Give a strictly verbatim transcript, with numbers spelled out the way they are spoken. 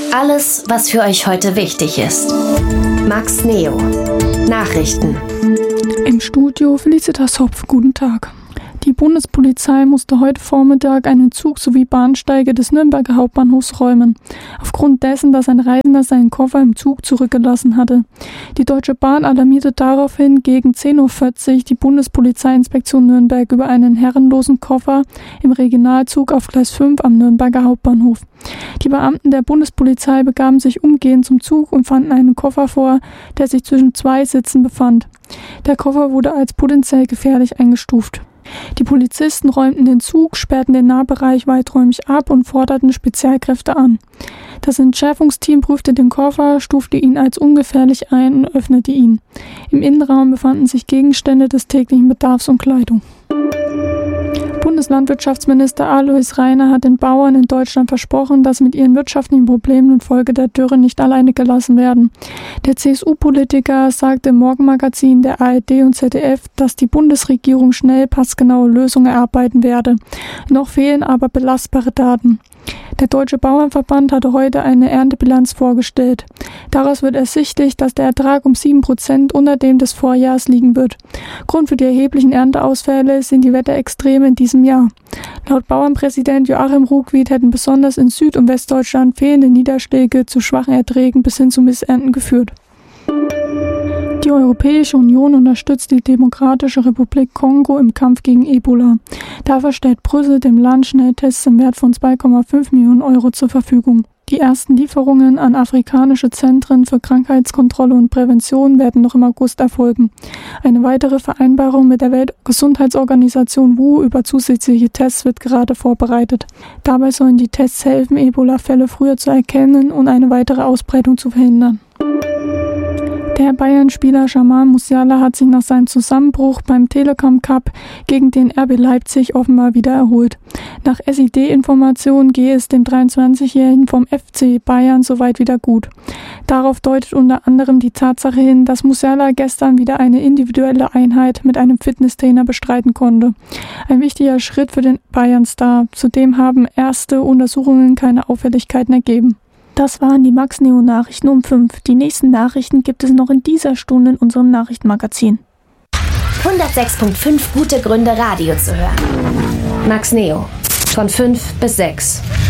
Alles, was für euch heute wichtig ist. Max Neo. Nachrichten. Im Studio Felicitas Hopf. Guten Tag. Die Bundespolizei musste heute Vormittag einen Zug sowie Bahnsteige des Nürnberger Hauptbahnhofs räumen, aufgrund dessen, dass ein Reisender seinen Koffer im Zug zurückgelassen hatte. Die Deutsche Bahn alarmierte daraufhin gegen zehn Uhr vierzig die Bundespolizeiinspektion Nürnberg über einen herrenlosen Koffer im Regionalzug auf Gleis fünf am Nürnberger Hauptbahnhof. Die Beamten der Bundespolizei begaben sich umgehend zum Zug und fanden einen Koffer vor, der sich zwischen zwei Sitzen befand. Der Koffer wurde als potenziell gefährlich eingestuft. Die Polizisten räumten den Zug, sperrten den Nahbereich weiträumig ab und forderten Spezialkräfte an. Das Entschärfungsteam prüfte den Koffer, stufte ihn als ungefährlich ein und öffnete ihn. Im Innenraum befanden sich Gegenstände des täglichen Bedarfs und Kleidung. Bundeslandwirtschaftsminister Alois Rainer hat den Bauern in Deutschland versprochen, dass sie mit ihren wirtschaftlichen Problemen infolge der Dürre nicht alleine gelassen werden. Der C S U-Politiker sagte im Morgenmagazin der A R D und Z D F, dass die Bundesregierung schnell passgenaue Lösungen erarbeiten werde. Noch fehlen aber belastbare Daten. Der Deutsche Bauernverband hatte heute eine Erntebilanz vorgestellt. Daraus wird ersichtlich, dass der Ertrag um sieben Prozent unter dem des Vorjahres liegen wird. Grund für die erheblichen Ernteausfälle sind die Wetterextreme in diesem Jahr. Laut Bauernpräsident Joachim Ruckwied hätten besonders in Süd- und Westdeutschland fehlende Niederschläge zu schwachen Erträgen bis hin zu Missernten geführt. Die Europäische Union unterstützt die Demokratische Republik Kongo im Kampf gegen Ebola. Dafür stellt Brüssel dem Land Schnelltests im Wert von zwei Komma fünf Millionen Euro zur Verfügung. Die ersten Lieferungen an afrikanische Zentren für Krankheitskontrolle und Prävention werden noch im August erfolgen. Eine weitere Vereinbarung mit der Weltgesundheitsorganisation W H O über zusätzliche Tests wird gerade vorbereitet. Dabei sollen die Tests helfen, Ebola-Fälle früher zu erkennen und eine weitere Ausbreitung zu verhindern. Der Bayern-Spieler Jamal Musiala hat sich nach seinem Zusammenbruch beim Telekom Cup gegen den R B Leipzig offenbar wieder erholt. Nach S I D-Informationen gehe es dem dreiundzwanzigjährigen vom F C Bayern soweit wieder gut. Darauf deutet unter anderem die Tatsache hin, dass Musiala gestern wieder eine individuelle Einheit mit einem Fitnesstrainer bestreiten konnte. Ein wichtiger Schritt für den Bayern-Star. Zudem haben erste Untersuchungen keine Auffälligkeiten ergeben. Das waren die Max Neo Nachrichten um fünf. Die nächsten Nachrichten gibt es noch in dieser Stunde in unserem Nachrichtenmagazin. hundertsechs Komma fünf gute Gründe, Radio zu hören. Max Neo. Von fünf bis sechs.